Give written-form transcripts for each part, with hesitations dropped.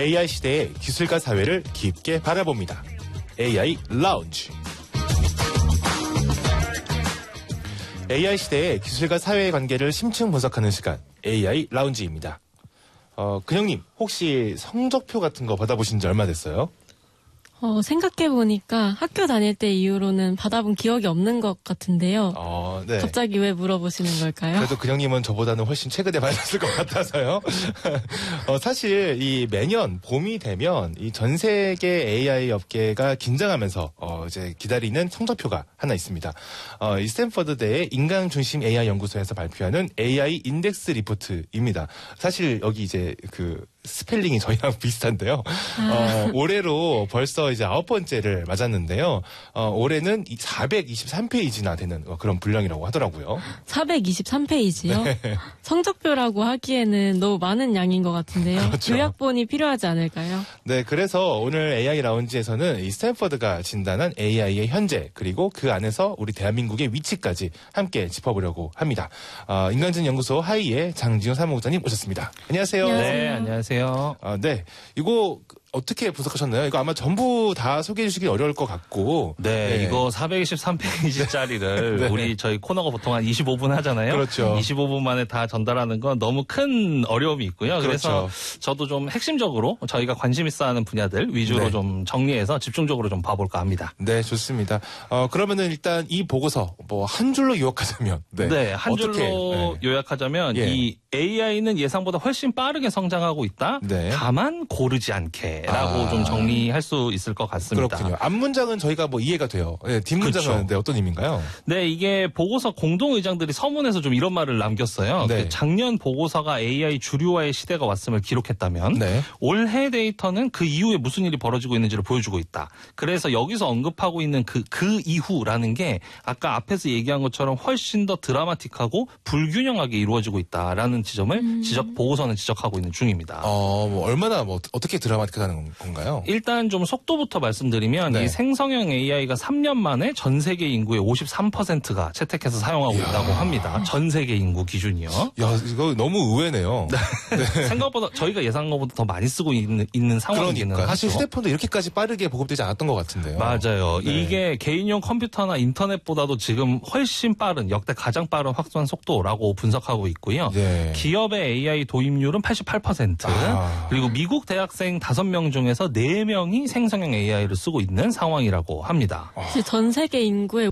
AI 시대의 기술과 사회를 깊게 바라봅니다. AI 라운지. AI 시대의 기술과 사회의 관계를 심층 분석하는 시간, AI 라운지입니다. 근영님, 혹시 성적표 같은 거 받아보신 지 얼마 됐어요? 생각해보니까 학교 다닐 때 이후로는 받아본 기억이 없는 것 같은데요. 네. 갑자기 왜 물어보시는 걸까요? 그래도 근영님은 저보다는 훨씬 최근에 받았을 것 같아서요. 사실 이 매년 봄이 되면 이 전 세계 AI 업계가 긴장하면서 이제 기다리는 성적표가 하나 있습니다. 이 스탠퍼드대의 인간 중심 AI 연구소에서 발표하는 AI 인덱스 리포트입니다. 사실 여기 이제 그 스펠링이 저희랑 비슷한데요. 올해로 벌써 이제 9번째를 맞았는데요. 올해는 423페이지나 되는 그런 분량이라고 하더라고요. 423페이지요? 네. 성적표라고 하기에는 너무 많은 양인 것 같은데요. 그렇죠. 요약본이 필요하지 않을까요? 네, 그래서 오늘 AI 라운지에서는 이 스탠퍼드가 진단한 AI의 현재, 그리고 그 안에서 우리 대한민국의 위치까지 함께 짚어보려고 합니다. 인간지능 연구소 하이의 장진호 사무국장님 오셨습니다. 안녕하세요. 네, 안녕하세요. 네, 이거 어떻게 분석하셨나요? 이거 아마 전부 다 소개해 주시기 어려울 것 같고. 네, 이거 423페이지짜리를 네. 우리 저희 코너가 보통 한 25분 하잖아요. 그렇죠. 25분 만에 다 전달하는 건 너무 큰 어려움이 있고요. 그렇죠. 그래서 저도 좀 핵심적으로 저희가 관심 있어 하는 분야들 위주로 네. 좀 정리해서 집중적으로 좀 봐볼까 합니다. 네, 좋습니다. 그러면은 일단 이 보고서 뭐 한 줄로 요약하자면. 네, 한 줄로 네. 요약하자면 이 AI는 예상보다 훨씬 빠르게 성장하고 있다. 네. 다만 고르지 않게라고 좀 정리할 수 있을 것 같습니다. 그렇군요. 앞문장은 저희가 뭐 이해가 돼요. 네, 뒷문장은 네, 어떤 의미인가요? 네, 이게 보고서 공동의장들이 서문에서 좀 이런 말을 남겼어요. 네. 작년 보고서가 AI 주류화의 시대가 왔음을 기록했다면 네. 올해 데이터는 그 이후에 무슨 일이 벌어지고 있는지를 보여주고 있다. 그래서 여기서 언급하고 있는 그 이후라는 게 아까 앞에서 얘기한 것처럼 훨씬 더 드라마틱하고 불균형하게 이루어지고 있다라는 지점을 보고서는 지적하고 있는 중입니다. 뭐 얼마나 뭐 어떻게 드라마틱하다는 건가요? 일단 좀 속도부터 말씀드리면 네. 이 생성형 AI가 3년 만에 전 세계 인구의 53%가 채택해서 사용하고 있다고 합니다. 전 세계 인구 기준이요. 야, 이거 너무 의외네요. 네. 생각보다 저희가 예상한 것보다 더 많이 쓰고 있는 상황이기는 그러니까. 사실 하죠. 휴대폰도 이렇게까지 빠르게 보급되지 않았던 것 같은데요. 맞아요. 네. 이게 개인용 컴퓨터나 인터넷보다도 지금 훨씬 빠른 역대 가장 빠른 확산 속도라고 분석하고 있고요. 네. 기업의 AI 도입률은 88%. 그리고 미국 대학생 5명 중에서 4명이 생성형 AI를 쓰고 있는 상황이라고 합니다. 전 세계 인구의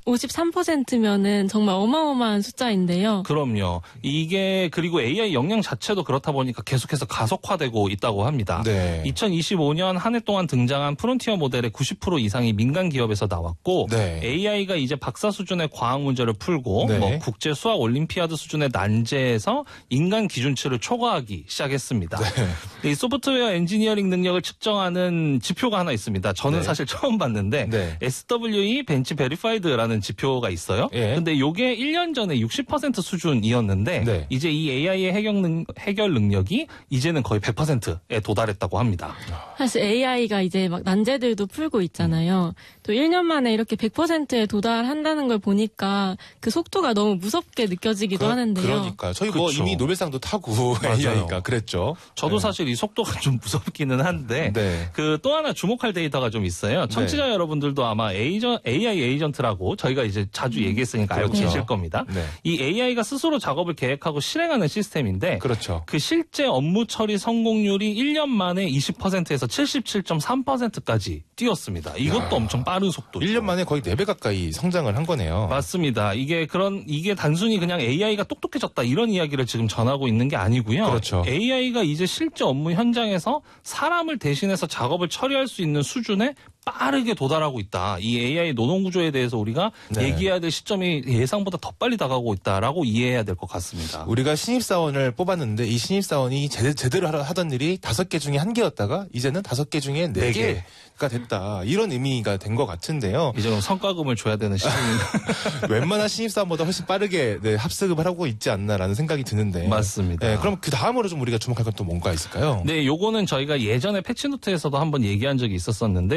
53%면은 정말 어마어마한 숫자인데요. 그럼요. 이게 그리고 AI 역량 자체도 그렇다 보니까 계속해서 가속화되고 있다고 합니다. 네. 2025년 한 해 동안 등장한 프론티어 모델의 90% 이상이 민간 기업에서 나왔고 네. AI가 이제 박사 수준의 과학 문제를 풀고 네. 뭐 국제 수학 올림피아드 수준의 난제에서 인간 기준치를 초과하기 시작했습니다. 네. 이 소프트웨어 엔지니어링 능력을 측정하는 지표가 하나 있습니다. 저는 네. 사실 처음 봤는데 네. SWE 벤치 베리파이드라는 지표가 있어요. 예. 근데 요게 1년 전에 60% 수준이었는데 네. 이제 이 AI의 해결 능력이 이제는 거의 100%에 도달했다고 합니다. 사실 AI가 이제 막 난제들도 풀고 있잖아요. 또 1년 만에 이렇게 100%에 도달한다는 걸 보니까 그 속도가 너무 무섭게 느껴지기도 하는데요. 그러니까요. 저희 뭐 그렇죠. 이미 노벨상도 타고 AI니까 그랬죠. 저도 네. 사실 이 속도가 좀 무섭기는 한데 네. 그 또 하나 주목할 데이터가 좀 있어요. 청취자 여러분들도 아마 AI 에이전트라고 저희가 이제 자주 얘기했으니까 알고 그렇죠. 계실 겁니다. 네. 이 AI가 스스로 작업을 계획하고 실행하는 시스템인데 그렇죠. 그 실제 업무 처리 성공률이 1년 만에 20%에서 77.3%까지 뛰었습니다. 이것도 엄청 빠른 속도죠. 1년 만에 거의 4배 가까이 성장을 한 거네요. 맞습니다. 이게 단순히 그냥 AI가 똑똑해졌다 이런 이야기를 지금 전하고 있는 게 아니고요. 그렇죠. AI가 이제 실제 업무 현장에서 사람을 대신해서 작업을 처리할 수 있는 수준에 빠르게 도달하고 있다. 이 AI 노동 구조에 대해서 우리가 네. 얘기해야 될 시점이 예상보다 더 빨리 다가오고 있다라고 이해해야 될 것 같습니다. 우리가 신입사원을 뽑았는데 이 신입사원이 제대로 하던 일이 5개 중에 1개였다가 이제는 5개 중에 4개가 됐다. 이런 의미가 된 것 같은데요. 이제 그럼 성과금을 줘야 되는 시점입니다. 웬만한 신입사원보다 훨씬 빠르게 합습을 하고 있지 않나라는 생각이 드는데. 맞습니다. 네, 그럼 그 다음으로 좀 우리가 주목할 건 또 뭔가 있을까요? 네, 요거는 저희가 예전에 패치노트에서도 한번 얘기한 적이 있었었는데 네. 미국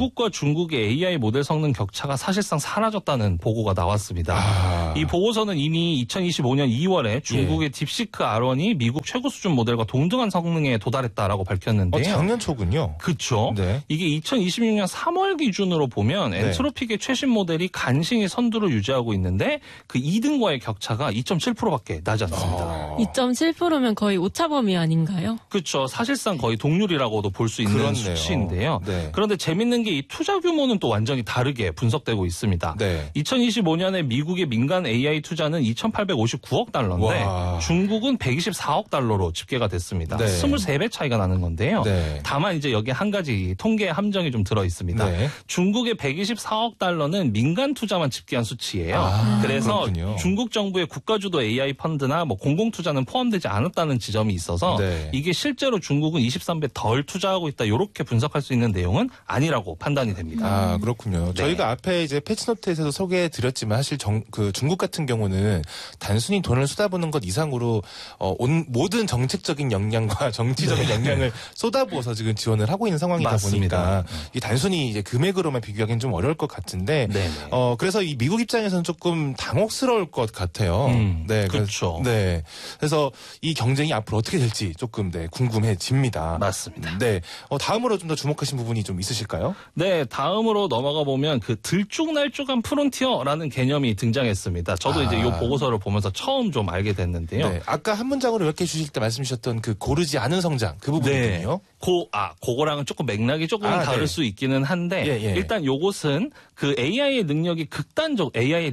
미국과 중국의 AI 모델 성능 격차가 사실상 사라졌다는 보고가 나왔습니다. 이 보고서는 이미 2025년 2월에 중국의 딥시크 R1이 미국 최고 수준 모델과 동등한 성능에 도달했다라고 밝혔는데요. 작년 초군요. 그렇죠. 네. 이게 2026년 3월 기준으로 보면 엔트로픽의 최신 모델이 간신히 선두를 유지하고 있는데 그 2등과의 격차가 2.7%밖에 나지 않습니다. 2.7%면 거의 오차 범위 아닌가요? 그렇죠. 사실상 거의 동률이라고도 볼 수 있는 그렇네요. 수치인데요. 네. 그런데 재밌는 게 이 투자 규모는 또 완전히 다르게 분석되고 있습니다. 네. 2025년에 미국의 민간 AI 투자는 2,859억 달러인데 와. 중국은 124억 달러로 집계가 됐습니다. 네. 23배 차이가 나는 건데요. 네. 다만 이제 여기에 한 가지 통계 함정이 좀 들어 있습니다. 네. 중국의 124억 달러는 민간 투자만 집계한 수치예요. 그래서 그렇군요. 중국 정부의 국가주도 AI 펀드나 뭐 공공 투자는 포함되지 않았다는 지점이 있어서 네. 이게 실제로 중국은 23배 덜 투자하고 있다 이렇게 분석할 수 있는 내용은 아니라고 판단이 됩니다. 그렇군요. 네. 저희가 앞에 이제 패치노트에서도 소개해드렸지만 사실 그 중국 같은 경우는 단순히 돈을 쏟아부는 것 이상으로 모든 정책적인 역량과 정치적인 역량을 쏟아부어서 지금 지원을 하고 있는 상황이다 맞습니다. 보니까 이 단순히 이제 금액으로만 비교하기는 좀 어려울 것 같은데 네네. 그래서 이 미국 입장에서는 조금 당혹스러울 것 같아요. 네, 그렇죠. 네, 그래서 이 경쟁이 앞으로 어떻게 될지 조금 궁금해집니다. 맞습니다. 네, 다음으로 좀 더 주목하신 부분이 좀 있으실까요? 네, 다음으로 넘어가 보면 그 들쭉날쭉한 프론티어라는 개념이 등장했습니다. 저도 이제 이 보고서를 보면서 처음 좀 알게 됐는데요. 네, 아까 한 문장으로 이렇게 주실 때 말씀 주셨던 그 고르지 않은 성장 그 부분이군요. 그거랑은 조금 맥락이 조금은 다를 네. 수 있기는 한데 예. 일단 요것은 그 AI의 능력이 극단적으로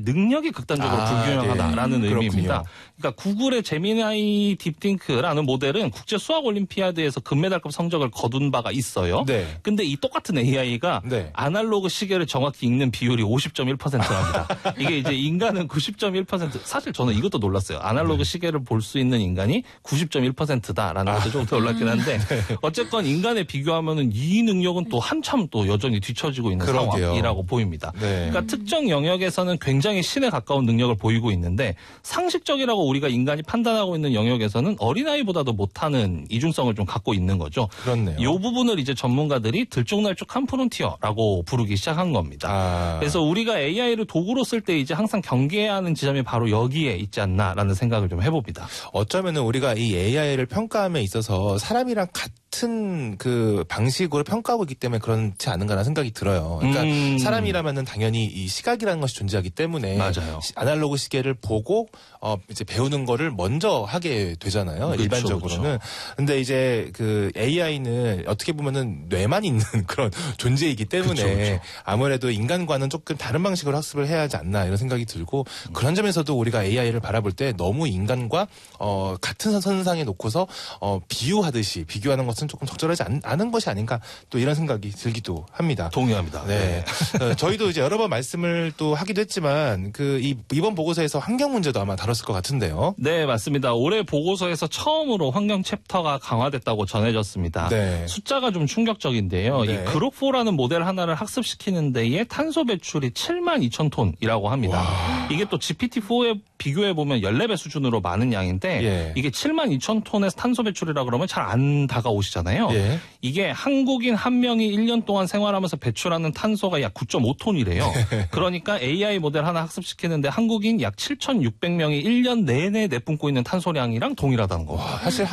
불균형하다라는 네. 의미입니다. 그렇군요. 그러니까 구글의 제미나이 딥띵크라는 모델은 국제 수학 올림피아드에서 금메달급 성적을 거둔 바가 있어요. 네. 근데 이 똑같은 AI가 네. 아날로그 시계를 정확히 읽는 비율이 50.1%입니다. 이게 이제 인간은 90.1%. 사실 저는 이것도 놀랐어요. 아날로그 시계를 볼 수 있는 인간이 90.1%다라는 것도 좀 더 놀랍긴 한데 어쨌건 인간에 비교하면은 이 능력은 또 한참 또 여전히 뒤처지고 있는 그러게요. 상황이라고 보입니다. 네. 그러니까 특정 영역에서는 굉장히 신에 가까운 능력을 보이고 있는데 상식적이라고 우리가 인간이 판단하고 있는 영역에서는 어린아이보다도 못하는 이중성을 좀 갖고 있는 거죠. 그렇네요. 이 부분을 이제 전문가들이 들쭉날쭉한 프론티어라고 부르기 시작한 겁니다. 그래서 우리가 AI를 도구로 쓸 때 이제 항상 경계해야 하는 지점이 바로 여기에 있지 않나라는 생각을 좀 해봅니다. 어쩌면은 우리가 이 AI를 평가함에 있어서 사람이랑 같은 그 방식으로 평가하고 있기 때문에 그렇지 않은가라는 생각이 들어요. 그러니까 사람이라면은 당연히 이 시각이라는 것이 존재하기 때문에 맞아요. 아날로그 시계를 보고 이제 배우는 거를 먼저 하게 되잖아요. 그렇죠, 일반적으로는. 그렇죠. 근데 이제 그 AI는 어떻게 보면은 뇌만 있는 그런 존재이기 때문에 그렇죠. 아무래도 인간과는 조금 다른 방식으로 학습을 해야 하지 않나 이런 생각이 들고 그런 점에서도 우리가 AI를 바라볼 때 너무 인간과 같은 선상에 놓고서 비유하듯이 비교하는 것은 조금 적절하지 않은 것이 아닌가 또 이런 생각이 들기도 합니다. 동의합니다. 네. 저희도 이제 여러 번 말씀을 또 하기도 했지만 이번 보고서에서 환경 문제도 아마 다뤘을 것 같은데요. 네, 맞습니다. 올해 보고서에서 처음으로 환경 챕터가 강화됐다고 전해졌습니다. 네. 숫자가 좀 충격적인데요. 네. 이 그룹4라는 모델 하나를 학습시키는 데에 탄소 배출이 72,000톤이라고 합니다. 이게 또 GPT-4에 비교해보면 14배 수준으로 많은 양인데 예. 이게 72,000톤의 탄소 배출이라 그러면 잘 안 다가오시잖아요. 예. 이게 한국인 한 명이 1년 동안 생활하면서 배출하는 탄소가 약 9.5톤이래요. 그러니까 AI 모델 하나 학습시키는데 한국인 약 7,600명이 1년 내내 내뿜고 있는 탄소량이랑 동일하다는 거. 사실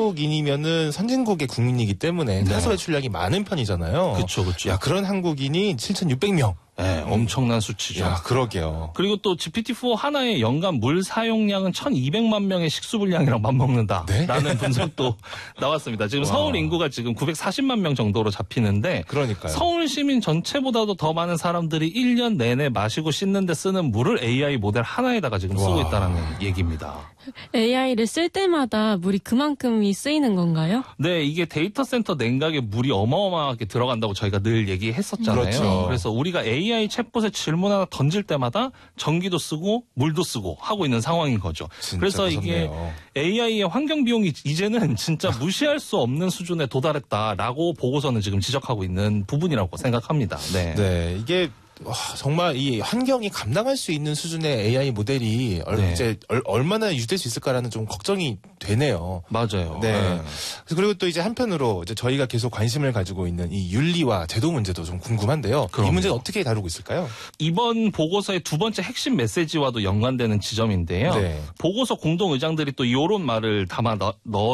한국인이면은 선진국의 국민이기 때문에 탄소 배출량이 많은 편이잖아요. 그렇죠, 그렇죠. 야, 그런 한국인이 7,600명. 네, 엄청난 수치죠. 야, 그러게요. 그리고 또 GPT-4 하나의 연간 물 사용량은 1,200만 명의 식수분량이랑 맞먹는다라는 네? 분석도 나왔습니다. 지금 서울 인구가 지금 940만 명 정도로 잡히는데 그러니까요. 서울 시민 전체보다도 더 많은 사람들이 1년 내내 마시고 씻는 데 쓰는 물을 AI 모델 하나에다가 지금 쓰고 있다는 얘기입니다. AI를 쓸 때마다 물이 그만큼이 쓰이는 건가요? 네, 이게 데이터 센터 냉각에 물이 어마어마하게 들어간다고 저희가 늘 얘기했었잖아요. 그렇죠. 그래서 우리가 AI 챗봇에 질문 하나 던질 때마다 전기도 쓰고 물도 쓰고 하고 있는 상황인 거죠. 그래서 이게 AI의 환경 비용이 이제는 진짜 무시할 수 없는 수준에 도달했다라고 보고서는 지금 지적하고 있는 부분이라고 생각합니다. 네. 네, 이게 정말 이 환경이 감당할 수 있는 수준의 AI 모델이 이제 얼마나 유지될 수 있을까라는 좀 걱정이 되네요. 맞아요. 네. 그리고 또 이제 한편으로 이제 저희가 계속 관심을 가지고 있는 이 윤리와 제도 문제도 좀 궁금한데요. 그럼요. 이 문제는 어떻게 다루고 있을까요? 이번 보고서의 두 번째 핵심 메시지와도 연관되는 지점인데요. 네. 보고서 공동의장들이 또 이런 말을 담아 넣어